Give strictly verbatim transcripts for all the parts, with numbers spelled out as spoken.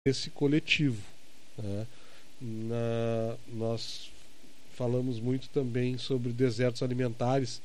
esse coletivo, né? Na, nós falamos muito também sobre desertos alimentares,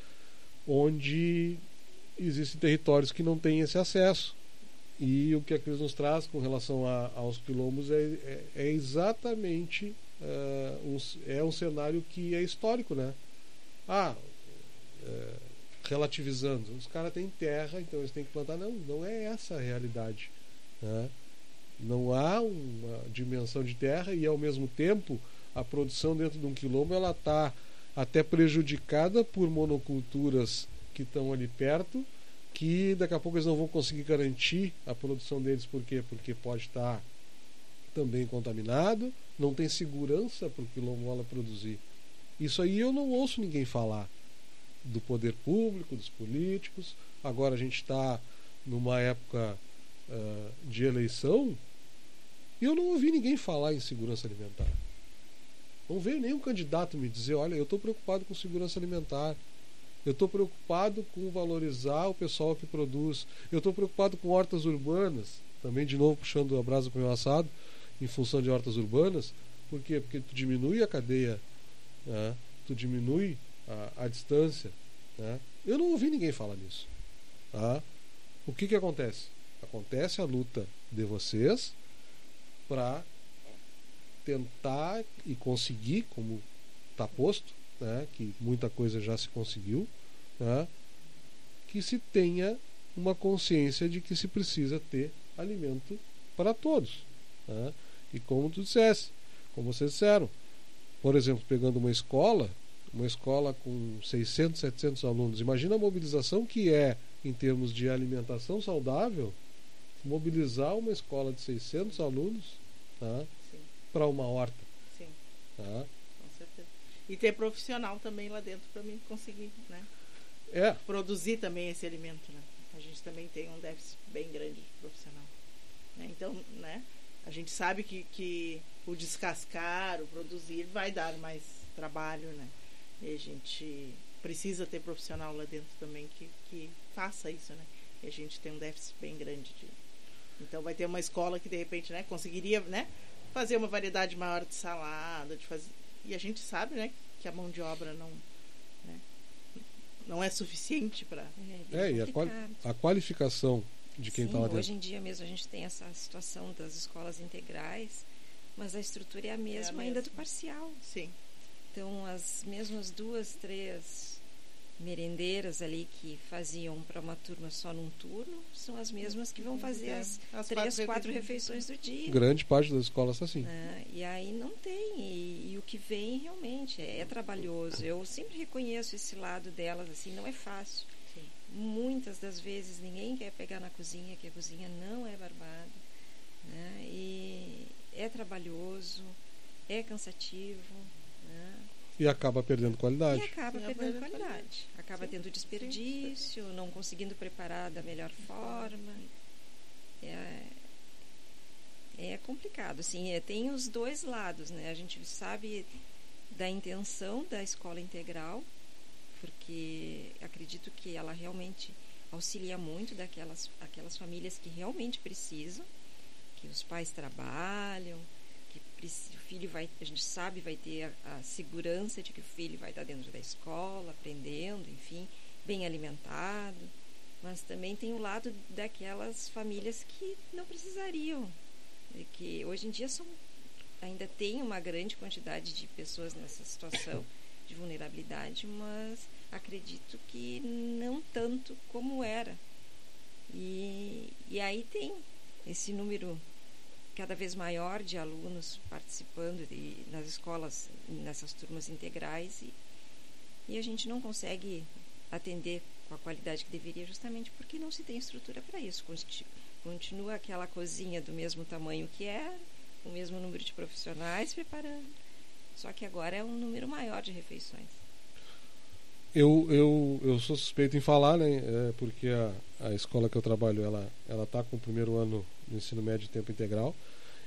onde existem territórios que não têm esse acesso. E o que a Cris nos traz com relação a, aos quilombos é, é, é exatamente uh, um, é um cenário que é histórico, né? Ah, é, relativizando, os caras têm terra, então eles têm que plantar. Não, não é essa a realidade, né? Não há uma dimensão de terra e, ao mesmo tempo, a produção dentro de um quilombo ela está até prejudicada por monoculturas que estão ali perto, que daqui a pouco eles não vão conseguir garantir a produção deles. Por quê? Porque pode estar também contaminado, não tem segurança para o quilombola produzir. Isso aí eu não ouço ninguém falar do poder público, dos políticos. Agora a gente está numa época uh, de eleição e eu não ouvi ninguém falar em segurança alimentar. Não veio nenhum candidato me dizer: olha, eu estou preocupado com segurança alimentar, eu estou preocupado com valorizar o pessoal que produz, eu estou preocupado com hortas urbanas, também de novo puxando a brasa para o meu assado, em função de hortas urbanas. Por quê? Porque tu diminui a cadeia, né? Tu diminui a, a distância, né? Eu não ouvi ninguém falar nisso, tá? O que que acontece? Acontece a luta de vocês para tentar e conseguir, como está posto, né, que muita coisa já se conseguiu, né, que se tenha uma consciência de que se precisa ter alimento para todos, né? E como tu disseste, como vocês disseram, por exemplo, pegando uma escola, uma escola com seiscentos, setecentos alunos, imagina a mobilização que é, em termos de alimentação saudável, mobilizar uma escola de seiscentos alunos, tá, para uma horta. Sim. Tá? Com certeza. E ter profissional também lá dentro para mim conseguir, né? É. Produzir também esse alimento, né? A gente também tem um déficit bem grande de profissional, né? Então, né? A gente sabe que, que o descascar, o produzir vai dar mais trabalho, né? E a gente precisa ter profissional lá dentro também que, que faça isso, né? E a gente tem um déficit bem grande de... Então vai ter uma escola que de repente, né, conseguiria, né, fazer uma variedade maior de salada, de fazer... E a gente sabe, né, que a mão de obra não, né, não é suficiente para... É, é e a, quali a qualificação de quem está lá dentro. Hoje em dia mesmo a gente tem essa situação das escolas integrais, mas a estrutura é a mesma, é a mesma. ainda do parcial. Sim. Então as mesmas duas, três merendeiras ali que faziam para uma turma só num turno são as mesmas que vão fazer é, as, as três, quatro, quatro refeições do dia. Grande parte das escolas está assim. É, e aí não tem. E, e o que vem realmente é, é trabalhoso. Eu sempre reconheço esse lado delas, assim, não é fácil. Sim. Muitas das vezes ninguém quer pegar na cozinha, que a cozinha não é barbada, né? E é trabalhoso, é cansativo, né? E acaba perdendo qualidade. E acaba perdendo, perdendo qualidade. qualidade. Acaba Sim. tendo desperdício, Sim. não conseguindo preparar da melhor forma. É, é complicado. Assim, é, tem os dois lados, né? A gente sabe da intenção da escola integral, porque acredito que ela realmente auxilia muito daquelas aquelas famílias que realmente precisam, que os pais trabalham, que o filho vai, a gente sabe, vai ter a, a segurança de que o filho vai estar dentro da escola, aprendendo, enfim, bem alimentado. Mas também tem o lado daquelas famílias que não precisariam, que hoje em dia são, ainda tem uma grande quantidade de pessoas nessa situação de vulnerabilidade, mas acredito que não tanto como era. E, e aí tem esse número cada vez maior de alunos participando de, nas escolas, nessas turmas integrais, e, e a gente não consegue atender com a qualidade que deveria, justamente porque não se tem estrutura para isso. Continua aquela cozinha do mesmo tamanho que era, o mesmo número de profissionais preparando, só que agora é um número maior de refeições. Eu, eu, eu sou suspeito em falar, né? É porque a, a escola que eu trabalho, ela ela está com o primeiro ano do ensino médio de tempo integral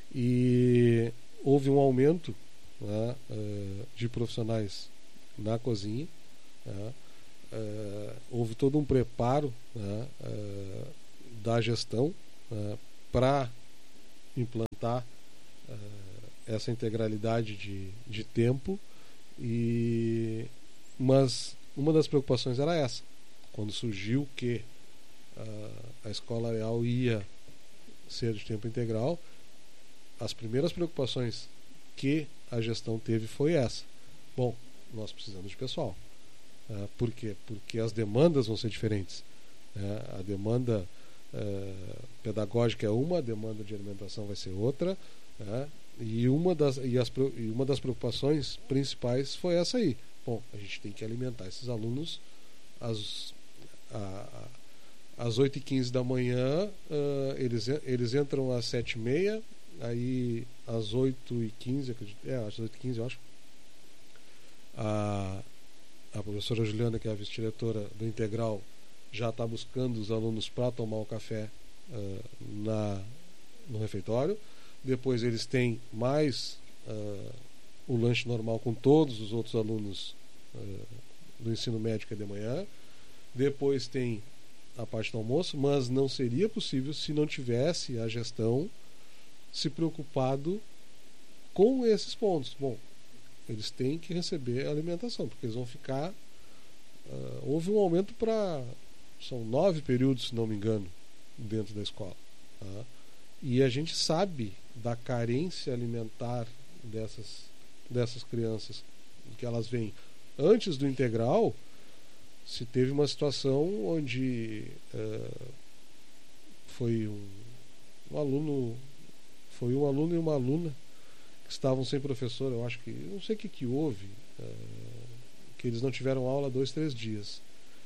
e houve um aumento, né, de profissionais na cozinha, né? Uh, houve todo um preparo, né, uh, da gestão, uh, para implantar uh, essa integralidade de, de tempo, e, mas uma das preocupações era essa. Quando surgiu que uh, a Escola Areal ia ser de tempo integral, as primeiras preocupações que a gestão teve foi essa. Bom, nós precisamos de pessoal. Uh, por quê? Porque as demandas vão ser diferentes. Uh, a demanda uh, pedagógica é uma, a demanda de alimentação vai ser outra, uh, e, uma das, e, as, e uma das preocupações principais foi essa aí. Bom, a gente tem que alimentar esses alunos às, a, a, às oito e quinze da manhã, uh, eles, eles entram às sete e meia, aí às oito e quinze, é, às oito e quinze eu acho, a, a professora Juliana, que é a vice-diretora do Integral, já está buscando os alunos para tomar o café uh, na, no refeitório. Depois eles têm mais uh, o lanche normal com todos os outros alunos uh, do ensino médio, que é de manhã. Depois tem a parte do almoço, mas não seria possível se não tivesse a gestão se preocupado com esses pontos. Bom, eles têm que receber alimentação, porque eles vão ficar... Uh, houve um aumento para... São nove períodos, se não me engano, dentro da escola. Tá? E a gente sabe da carência alimentar dessas, dessas crianças, que elas vêm antes do integral. Se teve uma situação onde uh, foi um, um aluno foi um aluno e uma aluna que estavam sem professor, eu acho que, não sei o que, que houve, uh, que eles não tiveram aula dois, três dias.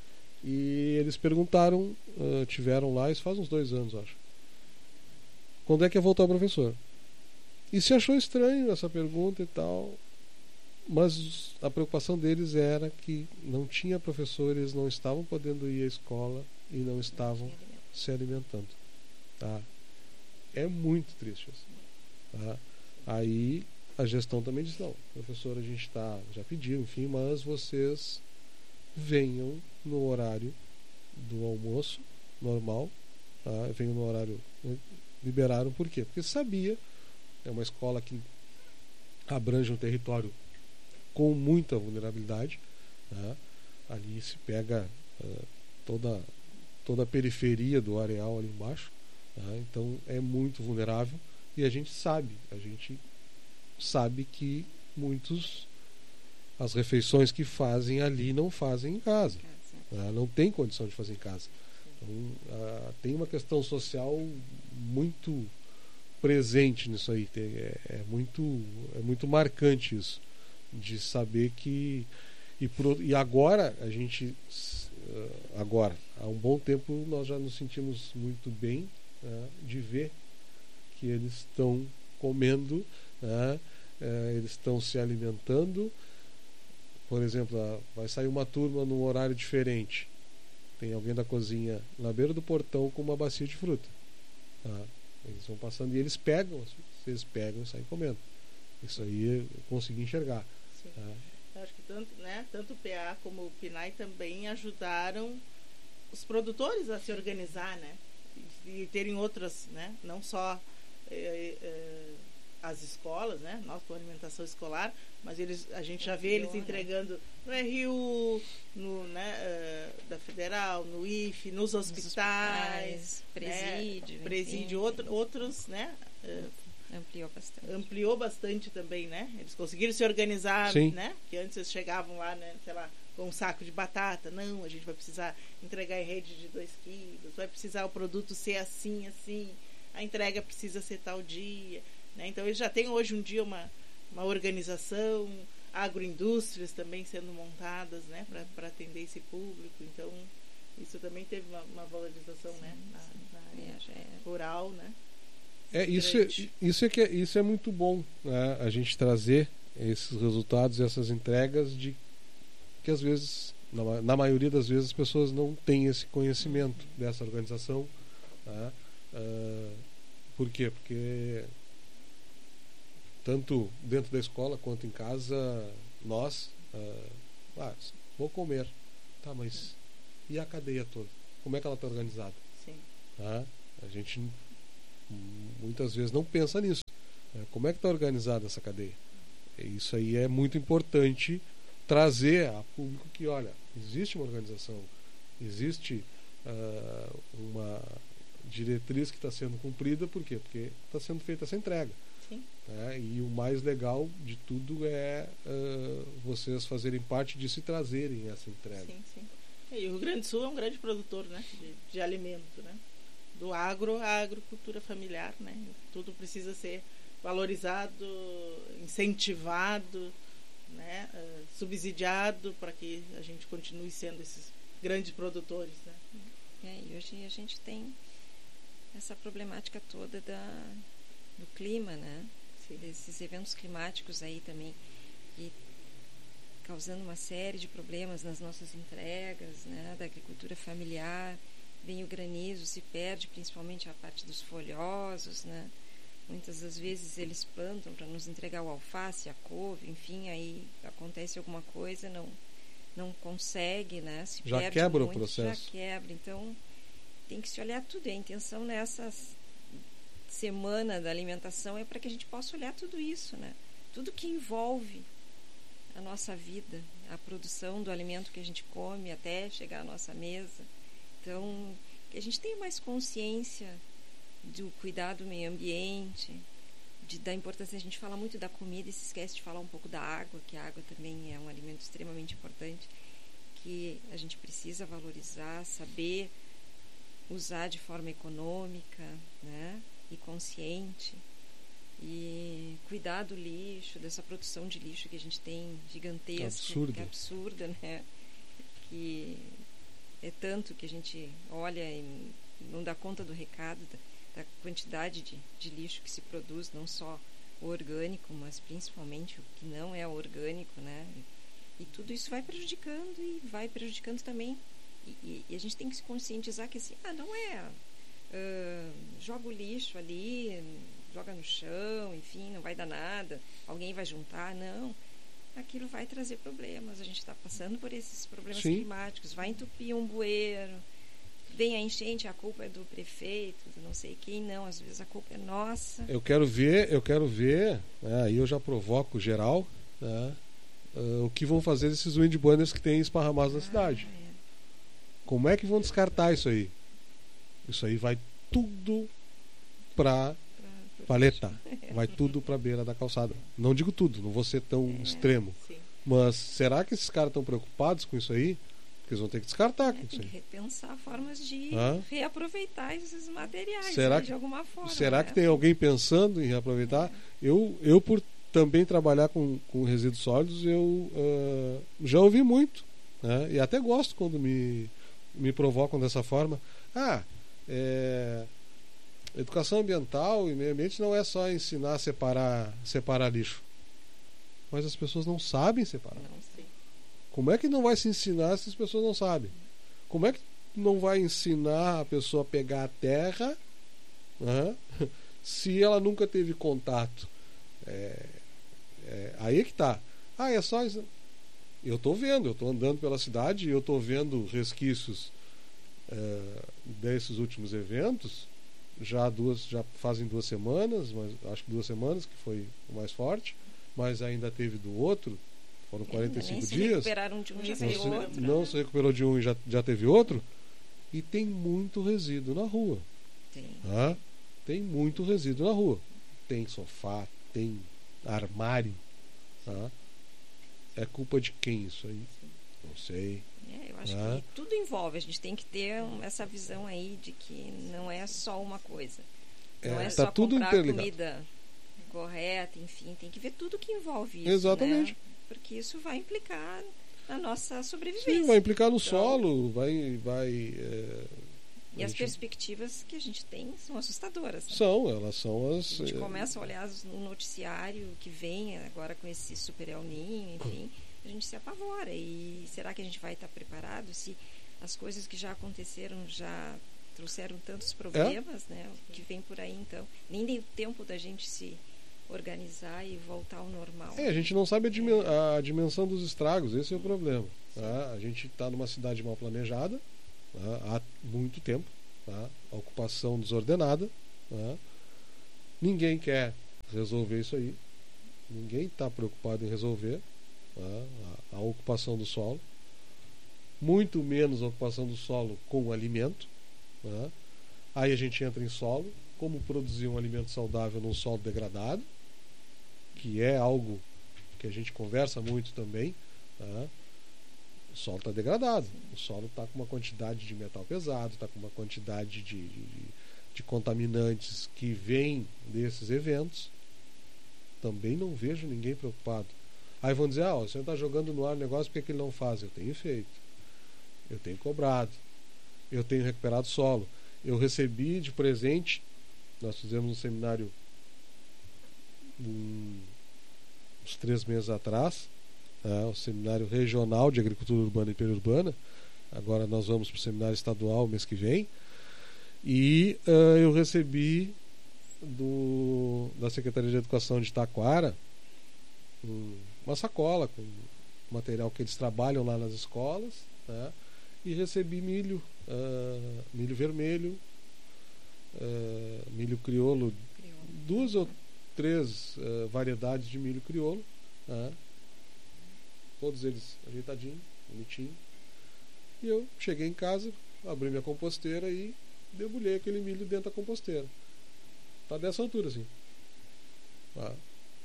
E eles perguntaram, uh, tiveram lá, isso faz uns dois anos, acho, quando é que ia voltar o professor? E se achou estranho essa pergunta e tal, mas a preocupação deles era que não tinha professor, eles não estavam podendo ir à escola e não estavam se alimentando. Tá? É muito triste isso. Tá? Aí a gestão também disse, não, professor, a gente tá, já pediu, enfim, mas vocês venham no horário do almoço normal, tá? Venham no horário, né? Liberaram, por quê? Porque sabia, é uma escola que abrange um território com muita vulnerabilidade, tá? Ali se pega uh, toda, toda a periferia do areal ali embaixo, tá? Então é muito vulnerável, e a gente sabe, a gente sabe que muitos, as refeições que fazem ali não fazem em casa, tá? Não tem condição de fazer em casa. Então, uh, tem uma questão social muito presente nisso aí. Tem, é, é, muito, é muito marcante isso, de saber que e, por, e agora a gente uh, agora, há um bom tempo nós já nos sentimos muito bem, uh, de ver que eles estão comendo, uh, uh, eles estão se alimentando. Por exemplo, uh, vai sair uma turma num horário diferente, tem alguém da cozinha na beira do portão com uma bacia de fruta. Tá? Eles vão passando e eles pegam, eles pegam e saem comendo. Isso aí eu consegui enxergar. Sim. Tá? Eu acho que tanto, né, tanto o P A como o P N A E também ajudaram os produtores a se organizar, né? E, e terem outras, né? Não só é, é, as escolas, né? Nós com alimentação escolar, mas eles, a gente já vê eles entregando no R U, no, né, uh, da Federal, no I F E, nos hospitais, hospitais presídio, né, presídio outro, outros, né? Uh, ampliou bastante. Ampliou bastante também, né? Eles conseguiram se organizar, Sim. né? Que antes eles chegavam lá, né, sei lá, com um saco de batata. Não, a gente vai precisar entregar em rede de dois quilos, vai precisar o produto ser assim, assim, a entrega precisa ser tal dia, né? Então eles já têm hoje um dia uma uma organização, agroindústrias também sendo montadas, né, para atender esse público. Então isso também teve uma, uma valorização, sim, né, na, na área é, é. rural, né. É, isso, é, isso, é que é, isso é muito bom, né, a gente trazer esses resultados, essas entregas, de que às vezes, na, na maioria das vezes, as pessoas não têm esse conhecimento dessa organização. Tá? Uh, por quê? Porque tanto dentro da escola quanto em casa, nós uh, ah, vou comer, tá, mas e a cadeia toda? Como é que ela está organizada? Sim. Tá? A gente muitas vezes não pensa nisso. Né? Como é que está organizada essa cadeia? Isso aí é muito importante trazer a público que, olha, existe uma organização, existe uh, uma diretriz que está sendo cumprida. Por quê? Porque está sendo feita essa entrega. Sim. Né? E o mais legal de tudo é uh, vocês fazerem parte disso e trazerem essa entrega. Sim, sim. E o Rio Grande do Sul é um grande produtor, né, de, de alimento, né? Do agro à agricultura familiar, né? Tudo precisa ser valorizado, incentivado, né? Uh, subsidiado para que a gente continue sendo esses grandes produtores, né? É, e hoje a gente tem essa problemática toda da, do clima, né? Sim. Desses eventos climáticos aí também, e causando uma série de problemas nas nossas entregas, né? Da agricultura familiar. Vem o granizo, se perde principalmente a parte dos folhosos, né? Muitas das vezes eles plantam para nos entregar o alface, a couve, enfim, aí acontece alguma coisa, não, não consegue, né? Se já perde quebra muito, o processo. Já quebra, então tem que se olhar tudo. E a intenção nessa semana da alimentação é para que a gente possa olhar tudo isso, né? Tudo que envolve a nossa vida, a produção do alimento que a gente come até chegar à nossa mesa. Então, que a gente tenha mais consciência do cuidado do meio ambiente, de, da importância. A gente fala muito da comida e se esquece de falar um pouco da água, que a água também é um alimento extremamente importante, que a gente precisa valorizar, saber usar de forma econômica, né, e consciente, e cuidar do lixo, dessa produção de lixo que a gente tem gigantesca, absurda. que é absurda, né, que é tanto que a gente olha e não dá conta do recado da, da quantidade de, de lixo que se produz, não só o orgânico, mas principalmente o que não é orgânico, né? E, e tudo isso vai prejudicando e vai prejudicando também. E, e, e a gente tem que se conscientizar que assim, ah, não é, uh, joga o lixo ali, joga no chão, enfim, não vai dar nada, alguém vai juntar, não. Aquilo vai trazer problemas. A gente está passando por esses problemas Sim. climáticos, vai entupir um bueiro, vem a enchente, a culpa é do prefeito, do não sei quem, não, às vezes a culpa é nossa. Eu quero ver, eu quero ver, né, aí eu já provoco geral, né, uh, o que vão fazer esses windbanners que tem esparramados ah, na cidade. É. Como é que vão descartar isso aí? Isso aí vai tudo para paleta, vai tudo para a beira da calçada. Não digo tudo, não vou ser tão É. extremo. Sim. Mas será que esses caras estão preocupados com isso aí? Porque eles vão ter que descartar É, com tem isso que aí. repensar formas de Hã? reaproveitar esses materiais, Será né, que- de alguma forma. Será né? que tem alguém pensando em reaproveitar? Eu, eu por também trabalhar com, com resíduos sólidos, eu uh, já ouvi muito, né? E até gosto quando me, me provocam dessa forma. Ah, é, educação ambiental e meio ambiente não é só ensinar a separar, separar lixo. Mas as pessoas não sabem separar. Não sei. Como é que não vai se ensinar se as pessoas não sabem? Como é que não vai ensinar a pessoa a pegar a terra, né, se ela nunca teve contato? É, é, aí é que tá. Ah, é só isso. Eu estou vendo, eu estou andando pela cidade e eu estou vendo resquícios é, desses últimos eventos. Já duas, já fazem duas semanas, mas acho que duas semanas que foi o mais forte, mas ainda teve do outro. Foram quarenta e cinco Nem se dias. recuperaram de um, já Não Não, veio se, outro. não se recuperou de um e já, já teve outro. E tem muito resíduo na rua. Tem. Tá? Tem muito resíduo na rua. Tem sofá, tem armário. Tá? É culpa de quem isso aí? Não sei. É, eu acho Ah. que tudo envolve. A gente tem que ter um, essa visão aí de que não é só uma coisa. Não É, é tá só tudo comprar interligado. comida correta, enfim, tem que ver tudo que envolve isso. Exatamente. Né? Porque isso vai implicar na nossa sobrevivência. Sim, vai implicar no Então, solo, vai. vai é, E a as gente- perspectivas que a gente tem são assustadoras. Né? São, elas são as. A gente é, começa a olhar no noticiário que vem agora com esse super El Niño, enfim, a gente se apavora. E será que a gente vai estar preparado se as coisas que já aconteceram já trouxeram tantos problemas, né? O que vem por aí, então. Nem deu tempo da gente se organizar e voltar ao normal. É, a gente não sabe a, dimen- a dimensão dos estragos, esse é o problema. Tá? A gente está numa cidade mal planejada, tá? Há muito tempo, tá? A ocupação desordenada, tá? Ninguém quer resolver isso aí. Ninguém está preocupado em resolver, tá, a, a ocupação do solo. Muito menos a ocupação do solo com o alimento. Tá. Aí a gente entra em solo. Como produzir um alimento saudável num solo degradado, que é algo que a gente conversa muito também. Tá. O solo está degradado. O solo está com uma quantidade de metal pesado, está com uma quantidade de, de, de contaminantes que vêm desses eventos. Também não vejo ninguém preocupado. Aí vão dizer, ah, o senhor está jogando no ar o negócio, por que, que ele não faz? Eu tenho feito. Eu tenho cobrado. Eu tenho recuperado solo. Eu recebi de presente, nós fizemos um seminário um, uns três meses atrás, é, o seminário regional de agricultura urbana e periurbana. Agora nós vamos para o seminário estadual mês que vem. E uh, eu recebi do, da Secretaria de Educação de Taquara um, uma sacola com material que eles trabalham lá nas escolas, né? E recebi milho, uh, milho vermelho, uh, milho crioulo, duas ou três uh, variedades de milho crioulo, né? Todos eles ajeitadinho, bonitinho. E eu cheguei em casa, abri minha composteira e debulhei aquele milho dentro da composteira. Tá dessa altura assim. Tá.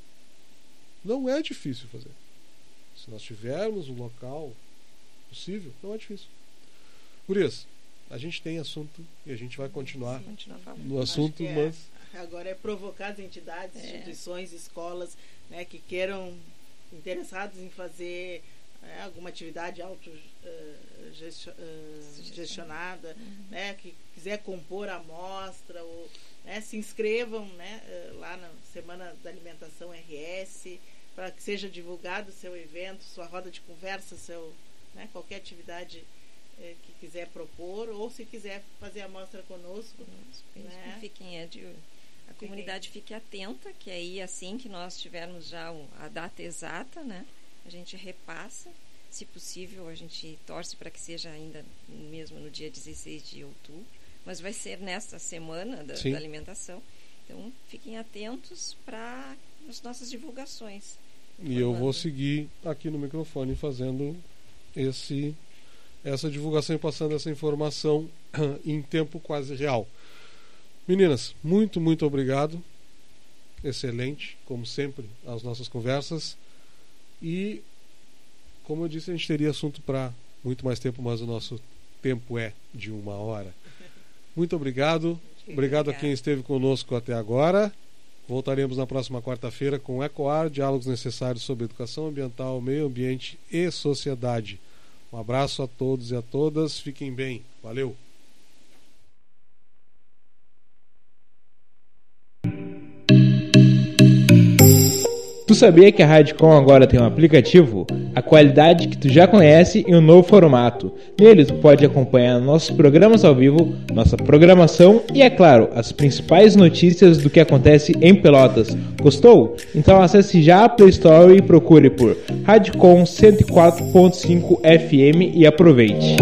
Não é difícil fazer. Se nós tivermos um local possível, não é difícil. Por isso, a gente tem assunto e a gente vai continuar, continuar no assunto, é, mas agora é provocar as entidades, é. instituições, escolas, né, que queiram, interessados em fazer é, alguma atividade auto uh, gestio, uh, gestionada, uhum. né, que quiser compor a amostra, ou, né, se inscrevam, né, uh, lá na Semana da Alimentação R S, para que seja divulgado o seu evento, sua roda de conversa, seu, né, qualquer atividade uh, que quiser propor, ou se quiser fazer a amostra conosco. Né? Fiquem, é de, a comunidade fique atenta, que aí assim que nós tivermos já a data exata, né, a gente repassa, se possível a gente torce para que seja ainda mesmo no dia dezesseis de outubro, mas vai ser nesta semana da, da alimentação, então fiquem atentos para as nossas divulgações. E eu vou seguir aqui no microfone fazendo esse, essa divulgação e passando essa informação em tempo quase real. Meninas, muito, muito obrigado. Excelente, como sempre, as nossas conversas. E, como eu disse, a gente teria assunto para muito mais tempo, mas o nosso tempo é de uma hora. Muito obrigado. Obrigado a quem esteve conosco até agora. Voltaremos na próxima quarta-feira com o EcoAr, diálogos necessários sobre educação ambiental, meio ambiente e sociedade. Um abraço a todos e a todas. Fiquem bem. Valeu! Tu sabia que a Radicom agora tem um aplicativo? A qualidade que tu já conhece em um novo formato. Nele tu pode acompanhar nossos programas ao vivo, nossa programação e, é claro, as principais notícias do que acontece em Pelotas. Gostou? Então acesse já a Play Store e procure por Radicom cento e quatro ponto cinco F M e aproveite.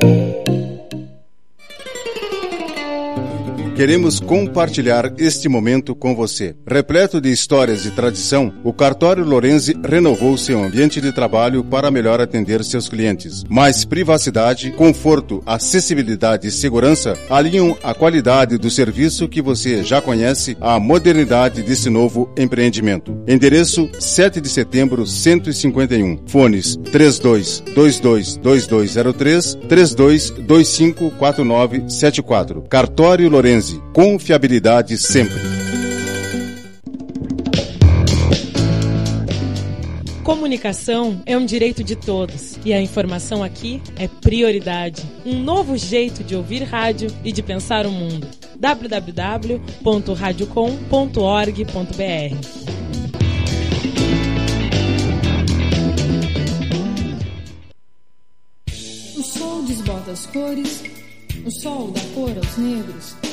Queremos compartilhar este momento com você. Repleto de histórias e tradição, o Cartório Lorenzi renovou seu ambiente de trabalho para melhor atender seus clientes. Mais privacidade, conforto, acessibilidade e segurança alinham a qualidade do serviço que você já conhece à modernidade desse novo empreendimento. Endereço sete de setembro, cento e cinquenta e um. Fones três dois dois dois dois dois zero três, três dois dois cinco quatro nove sete quatro. Cartório Lorenzi. Confiabilidade sempre. Comunicação é um direito de todos e a informação aqui é prioridade. Um novo jeito de ouvir rádio e de pensar o mundo. w w w ponto radiocom ponto org ponto b r O sol desbota as cores, o sol dá cor aos negros.